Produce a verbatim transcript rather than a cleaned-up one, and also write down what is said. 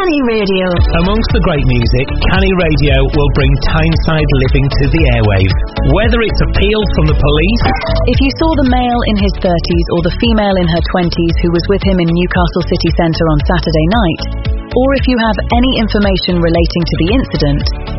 Canny Radio. Amongst the great music, Canny Radio will bring Tyneside living to the airwaves. Whether it's appeal from the police... If you saw the male in his thirties or the female in her twenties who was with him in Newcastle city centre on Saturday night, or if you have any information relating to the incident,